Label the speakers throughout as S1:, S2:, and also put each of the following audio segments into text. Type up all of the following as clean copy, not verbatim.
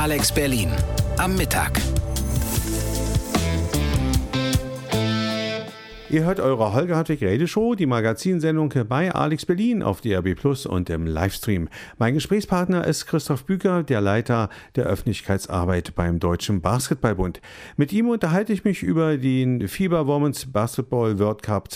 S1: Alex Berlin am Mittag.
S2: Ihr hört eure Holger Hartwig Rede-Show, die Magazinsendung bei Alex Berlin auf DRB Plus und im Livestream. Mein Gesprächspartner ist Christoph Büker, der Leiter der Öffentlichkeitsarbeit beim Deutschen Basketballbund. Mit ihm unterhalte ich mich über den FIBA Women's Basketball World Cup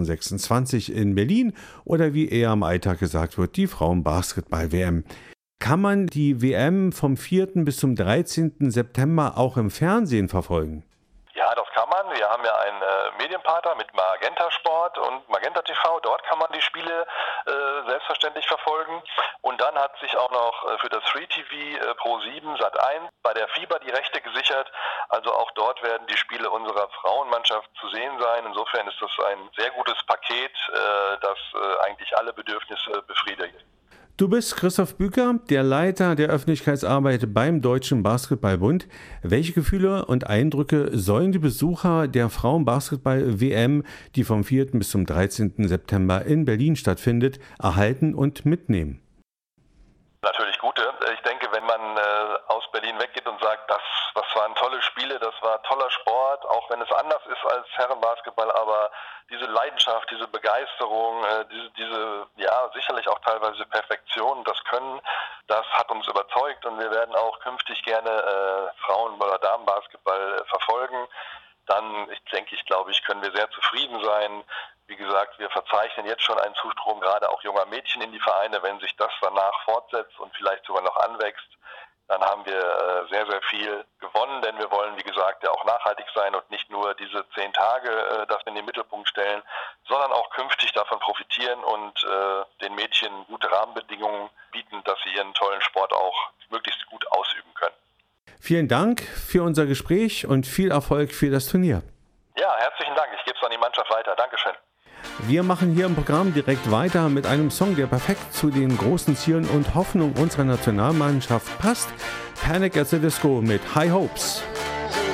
S2: 2026 in Berlin oder wie eher im Alltag gesagt wird, die Frauenbasketball-WM. Kann man die WM vom 4. bis zum 13. September auch im Fernsehen verfolgen?
S3: Ja, das kann man. Wir haben ja einen Medienpartner mit Magenta Sport und Magenta TV. Dort kann man die Spiele selbstverständlich verfolgen. Und dann hat sich auch noch für das Free TV Pro7 Sat.1 bei der FIBA die Rechte gesichert. Also auch dort werden die Spiele unserer Frauenmannschaft zu sehen sein. Insofern ist das ein sehr gutes Paket, das eigentlich alle Bedürfnisse befriedigt.
S2: Du bist Christoph Büker, der Leiter der Öffentlichkeitsarbeit beim Deutschen Basketballbund. Welche Gefühle und Eindrücke sollen die Besucher der Frauenbasketball-WM, die vom 4. bis zum 13. September in Berlin stattfindet, erhalten und mitnehmen?
S3: Natürlich gute. Ich denke, wenn man aus Berlin weggeht und sagt, das waren tolle Spiele, das war toller Sport, auch wenn es anders ist als Herrenbasketball, aber diese Leidenschaft, diese Begeisterung, diese ja sicherlich auch teilweise Perfektion, das Können, das hat uns überzeugt und wir werden auch künftig gerne Frauen- oder Damenbasketball verfolgen. Dann, glaube ich, können wir sehr zufrieden sein. Wie gesagt, wir verzeichnen jetzt schon einen Zustrom gerade auch junger Mädchen in die Vereine. Wenn sich das danach fortsetzt und vielleicht sogar noch anwächst, dann haben wir sehr, sehr viel gewonnen, denn wir wollen, wie gesagt, ja auch nachhaltig sein und nicht nur diese 10 Tage, das wir in den Mittelpunkt stellen, sondern auch künftig davon profitieren und den Mädchen gute Rahmenbedingungen bieten, dass sie ihren tollen Sport auch möglichst gut ausüben können.
S2: Vielen Dank für unser Gespräch und viel Erfolg für das Turnier.
S3: Ja, herzlichen Dank. Ich gebe es an die Mannschaft weiter. Dankeschön.
S2: Wir machen hier im Programm direkt weiter mit einem Song, der perfekt zu den großen Zielen und Hoffnungen unserer Nationalmannschaft passt. Panic at the Disco mit High Hopes.